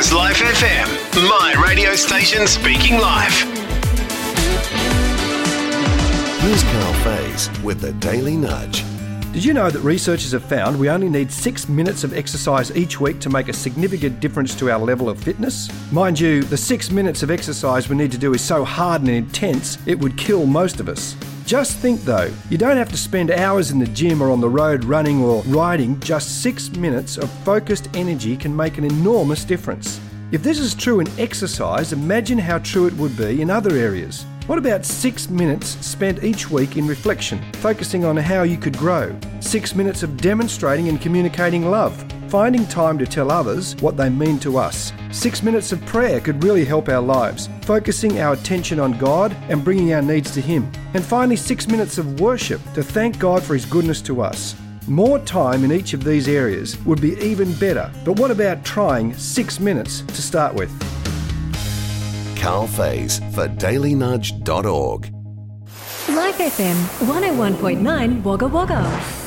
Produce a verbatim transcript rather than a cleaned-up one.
is Life F M, my radio station speaking life. Here's Carl Faze with the Daily Nudge. Did you know that researchers have found we only need six minutes of exercise each week to make a significant difference to our level of fitness? Mind you, the six minutes of exercise we need to do is so hard and intense, it would kill most of us. Just think though, you don't have to spend hours in the gym or on the road running or riding. Just six minutes of focused energy can make an enormous difference. If this is true in exercise, imagine how true it would be in other areas. What about six minutes spent each week in reflection, focusing on how you could grow? Six minutes of demonstrating and communicating love, finding time to tell others what they mean to us. Six minutes of prayer could really help our lives, focusing our attention on God and bringing our needs to Him. And finally, six minutes of worship to thank God for His goodness to us. More time in each of these areas would be even better. But what about trying six minutes to start with? Carl Faze for daily nudge dot org. Life F M one oh one point nine Wagga Wagga.